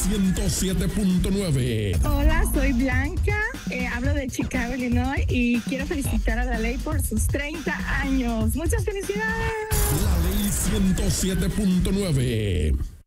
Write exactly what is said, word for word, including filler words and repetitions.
ciento siete punto nueve. Hola, soy Blanca, eh, hablo de Chicago, Illinois, y quiero felicitar a La Ley por sus treinta años. ¡Muchas felicidades! La Ley ciento siete punto nueve.